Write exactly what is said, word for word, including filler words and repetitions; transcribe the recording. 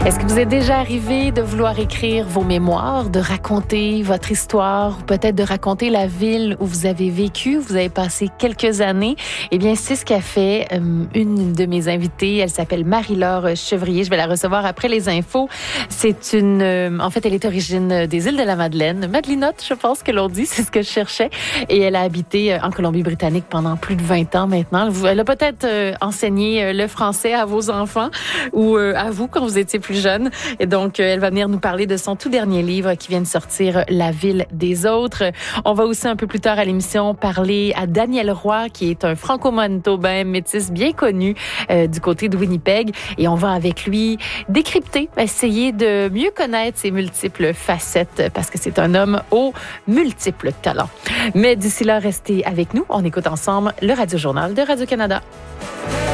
Est-ce que vous êtes déjà arrivé de vouloir écrire vos mémoires, de raconter votre histoire, ou peut-être de raconter la ville où vous avez vécu, où vous avez passé quelques années? Eh bien, c'est ce qu'a fait euh, une de mes invitées. Elle s'appelle Marie-Laure Chevrier. Je vais la recevoir après les infos. C'est une... Euh, en fait, elle est origine des îles de la Madeleine. Madelinotte, je pense que l'on dit, c'est ce que je cherchais. Et elle a habité en Colombie-Britannique pendant plus de vingt ans maintenant. Elle a peut-être euh, enseigné le français à vos enfants ou euh, à vous quand vous étiez plus jeune. Et donc, elle va venir nous parler de son tout dernier livre qui vient de sortir, La ville des autres. On va aussi un peu plus tard à l'émission parler à Daniel Roy, qui est un franco-manitobain métis bien connu euh, du côté de Winnipeg. Et on va avec lui décrypter, essayer de mieux connaître ses multiples facettes parce que c'est un homme aux multiples talents. Mais d'ici là, restez avec nous. On écoute ensemble le Radio-Journal de Radio-Canada.